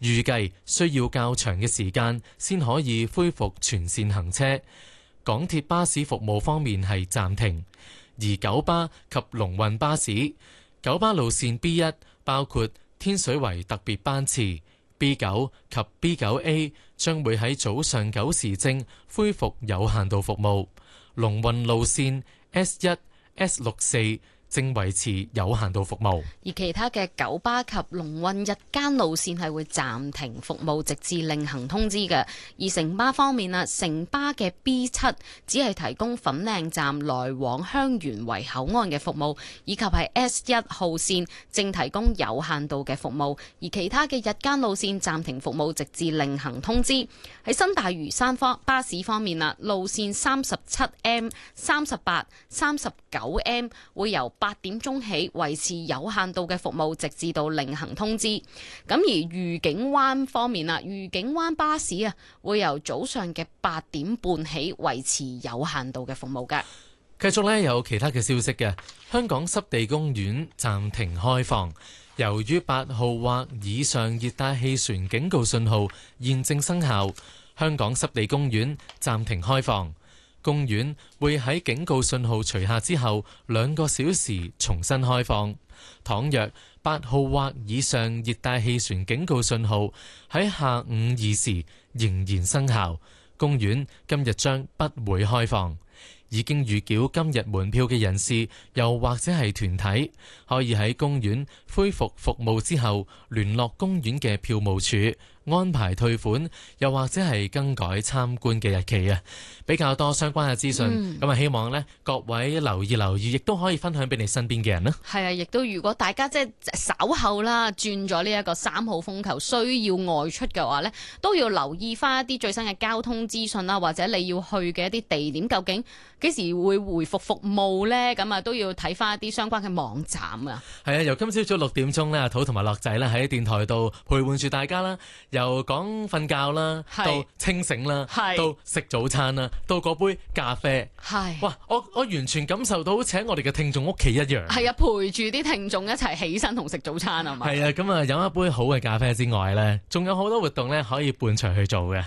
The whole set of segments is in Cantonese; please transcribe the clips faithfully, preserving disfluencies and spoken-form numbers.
預計需要較長嘅時間先可以恢復全線行車。港鐵巴士服務方面係暫停，而九巴及龍運巴士，九巴路線 B 一包括天水圍特別班次 B 九及 B 九 A 將會喺早上九時正恢復有限度服務，龍運路線 S 一、S 六四正維持有限度服務， 而其他嘅九巴及龍運日間路線係會暫停服務，直至另行通知嘅。而城巴方面啊，城巴嘅 B 七只係提供粉嶺站來往香園圍口岸嘅服務，以及係 S 一號線正提供有限度嘅服務，而其他嘅日間路線暫停服務，直至另行通知。喺新大嶼山方巴士方面啊，路線三十七 M、三十八、三十九 M 會由八點鐘起維持有限度嘅服務，直至到另行通知。咁而愉景灣方面啊，愉景灣巴士啊會由早上嘅八點半起維持有限度嘅服務嘅。 繼續呢，有其他嘅消息嘅，香港濕地公園暫停開放，由於八號或以上熱帶氣旋警告信號現正生效，香港濕地公園暫停開放。公園會喺警告信號除下之後兩個小時重新開放。倘若八號或以上熱帶氣旋警告信號喺下午二時仍然生效，公園今日將不會開放。已經預繳今日門票嘅人士，又或者係團體，可以喺公園恢復服務之後聯絡公園嘅票務處安排退款，又或者係更改參觀嘅日期啊！比較多相關嘅資訊，咁啊、嗯、希望呢各位留意留意，亦都可以分享俾你身邊嘅人啦。 係啊，亦都如果大家即係稍後啦轉咗呢一個三號風球，需要外出嘅話呢，都要留意翻一啲最新嘅交通資訊啦，或者你要去嘅一啲地點究竟幾時會回復服務呢？咁啊都要睇翻一啲相關嘅網站啊。係啊，由今朝早六點鐘呢，阿土同埋樂仔呢喺電台度陪伴住大家啦。由講瞓覺啦，到清醒啦，到食早餐啦，到嗰杯咖啡，係哇！我我完全感受到好似喺我哋嘅聽眾屋企一樣。係啊，陪住啲聽眾一齊起身同食早餐啊嘛。係啊，咁啊飲一杯好嘅咖啡之外咧，仲有好多活動咧可以伴隨去做嘅。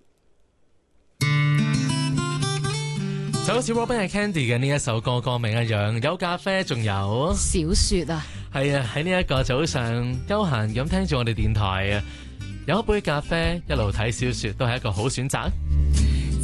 就好似 Robin and Candy 嘅呢一首歌歌名一樣，有咖啡，仲有小雪啊。 係啊，喺呢一個早上休閒咁聽住我哋電台啊。有一杯咖啡，一路睇小說，都係一個好選擇。